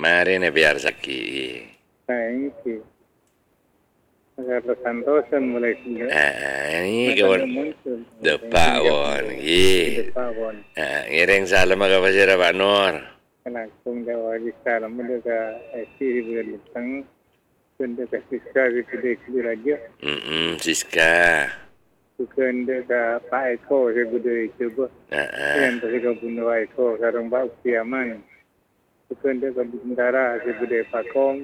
Mari na biar sakit. Thank you. Agar సంతోషం mulai sudah. Ini kawan muncul. depak won. Depak won. Ngiring salam ka pasira Pak Nur. Langsung Jawa di salam mereka siri berlutang. Kenda Siska di raja. Siska. Kenda Pak Eko saya budaya coba. Yang tadi kau bunuh Eko sekarang Pak Usiaman. Kenda Bintara saya budaya Pak Kong.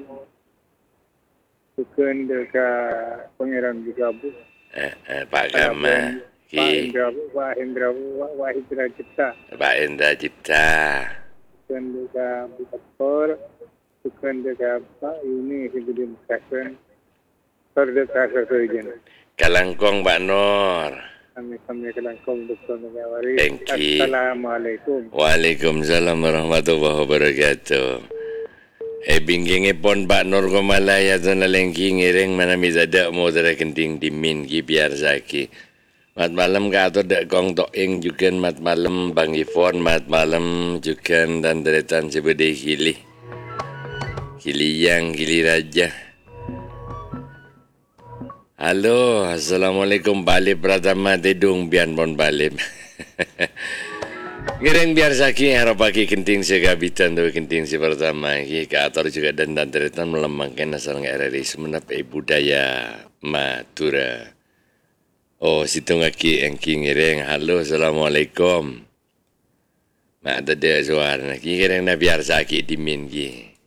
Kenda Pangeran Bukabu. Pak Gama. Pak Hendra Cipta. Pak Hendra Cipta. Kenda Bukapur. Kenda Pak ini sebudi Bekaskan. Terdekat saja. Kalangkong Pak Nur. Kami Kalangkong Dr. Megawari. Thank you. Assalamualaikum. Waalaikumsalam warahmatullahi wabarakatuh. Bingking pon Pak Nur Komalaya tu nalengki ngiring mana mizadak mo tera kenting dimin ki biar saki. Mat malam ka ato dak kong toing juga mat malam Bang Ivon, mat malam juga dan deretan sebede kili. Kili yang kili raja. Halo, Assalamualaikum Balip Pratama Tedung Bian Pon Balip. Ngiring biar saki harap pagi kenting segabitan tu kenting si pertama ki ke ator juga dan teretan melembangkan asal RRI Sumenep budaya Madura. Oh, situng aki engki ngiring. Halo, Assalamualaikum. Mak ada suara ki ngiring na biar saki dimin ki.